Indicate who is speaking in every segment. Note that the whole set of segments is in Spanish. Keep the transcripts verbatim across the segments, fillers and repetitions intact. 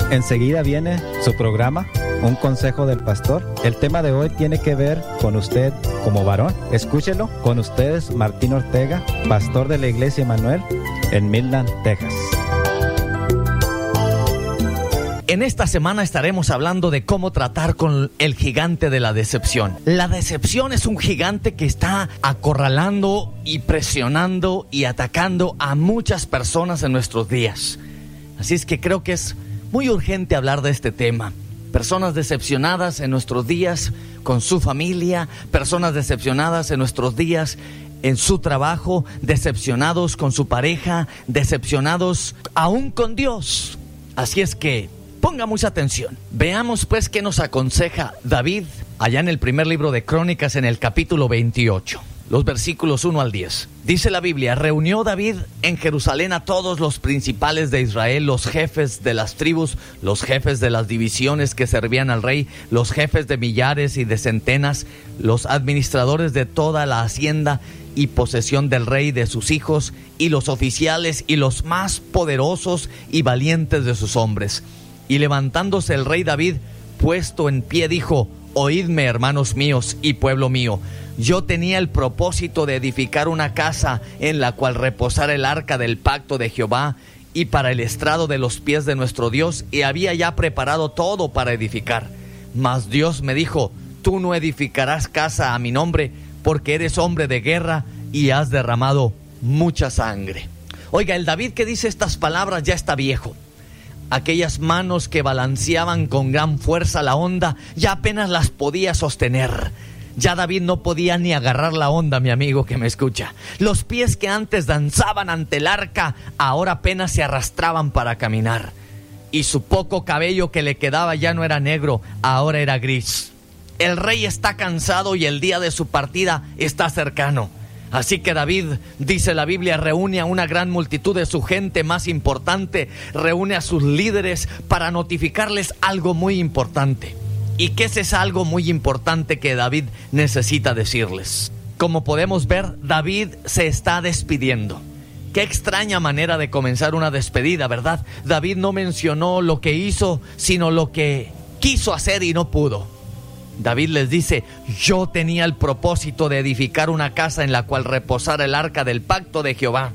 Speaker 1: Enseguida viene su programa, Un Consejo del Pastor. El tema de hoy tiene que ver con usted como varón. Escúchelo. Con ustedes, Martín Ortega, pastor de la Iglesia Emmanuel en Midland, Texas.
Speaker 2: En esta semana estaremos hablando de cómo tratar con el gigante de la decepción. La decepción es un gigante que está acorralando y presionando y atacando a muchas personas en nuestros días. Así es que creo que es muy urgente hablar de este tema. Personas decepcionadas en nuestros días con su familia, personas decepcionadas en nuestros días en su trabajo, decepcionados con su pareja, decepcionados aún con Dios. Así es que ponga mucha atención. Veamos pues qué nos aconseja David allá en el primer libro de Crónicas, en el capítulo veintiocho. Los versículos uno al diez. Dice la Biblia: reunió David en Jerusalén a todos los principales de Israel, los jefes de las tribus, los jefes de las divisiones que servían al rey, los jefes de millares y de centenas, los administradores de toda la hacienda y posesión del rey, de sus hijos, y los oficiales y los más poderosos y valientes de sus hombres. Y levantándose el rey David, puesto en pie, dijo: oídme, hermanos míos y pueblo mío. Yo tenía el propósito de edificar una casa en la cual reposara el arca del pacto de Jehová y para el estrado de los pies de nuestro Dios, y había ya preparado todo para edificar. Mas Dios me dijo: tú no edificarás casa a mi nombre, porque eres hombre de guerra y has derramado mucha sangre. Oiga, el David que dice estas palabras ya está viejo. Aquellas manos que balanceaban con gran fuerza la onda ya apenas las podía sostener. Ya David no podía ni agarrar la onda, mi amigo que me escucha. Los pies que antes danzaban ante el arca ahora apenas se arrastraban para caminar. Y su poco cabello que le quedaba ya no era negro, ahora era gris. El rey está cansado y el día de su partida está cercano. Así que David, dice la Biblia, reúne a una gran multitud de su gente más importante, reúne a sus líderes para notificarles algo muy importante. ¿Y qué es ese algo muy importante que David necesita decirles? Como podemos ver, David se está despidiendo. Qué extraña manera de comenzar una despedida, ¿verdad? David no mencionó lo que hizo, sino lo que quiso hacer y no pudo. David les dice: yo tenía el propósito de edificar una casa en la cual reposara el arca del pacto de Jehová.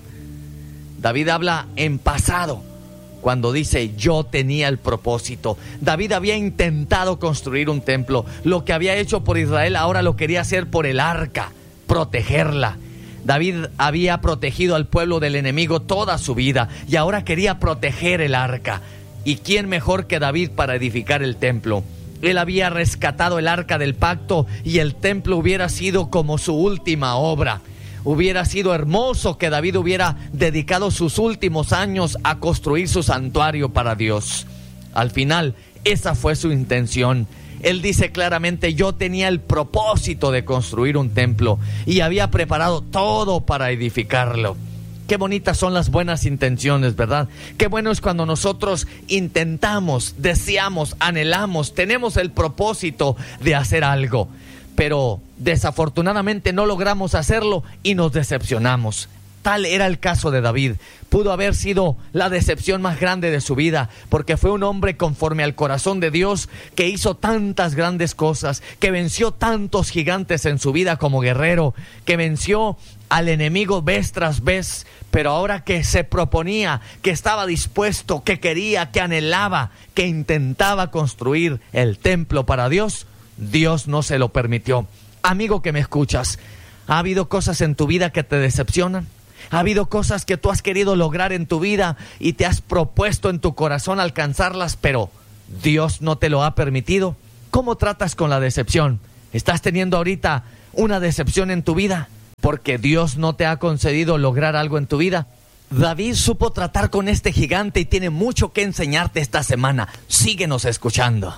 Speaker 2: David habla en pasado cuando dice yo tenía el propósito. David había intentado construir un templo. Lo que había hecho por Israel ahora lo quería hacer por el arca, protegerla. David había protegido al pueblo del enemigo toda su vida y ahora quería proteger el arca. ¿Y quién mejor que David para edificar el templo? Él había rescatado el arca del pacto y el templo hubiera sido como su última obra. Hubiera sido hermoso que David hubiera dedicado sus últimos años a construir su santuario para Dios. Al final, esa fue su intención. Él dice claramente: yo tenía el propósito de construir un templo y había preparado todo para edificarlo. Qué bonitas son las buenas intenciones, ¿verdad? Qué bueno es cuando nosotros intentamos, deseamos, anhelamos, tenemos el propósito de hacer algo, pero desafortunadamente no logramos hacerlo y nos decepcionamos. Tal era el caso de David. Pudo haber sido la decepción más grande de su vida, porque fue un hombre conforme al corazón de Dios, que hizo tantas grandes cosas, que venció tantos gigantes en su vida como guerrero, que venció al enemigo vez tras vez, pero ahora que se proponía, que estaba dispuesto, que quería, que anhelaba, que intentaba construir el templo para Dios, Dios no se lo permitió. Amigo que me escuchas, ¿ha habido cosas en tu vida que te decepcionan? ¿Ha habido cosas que tú has querido lograr en tu vida y te has propuesto en tu corazón alcanzarlas, pero Dios no te lo ha permitido? ¿Cómo tratas con la decepción? ¿Estás teniendo ahorita una decepción en tu vida porque Dios no te ha concedido lograr algo en tu vida? David supo tratar con este gigante y tiene mucho que enseñarte esta semana. Síguenos escuchando.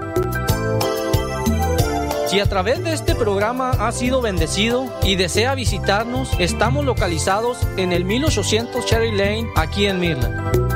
Speaker 3: Si a través de este programa ha sido bendecido y desea visitarnos, estamos localizados en el mil ochocientos Cherry Lane, aquí en Midland.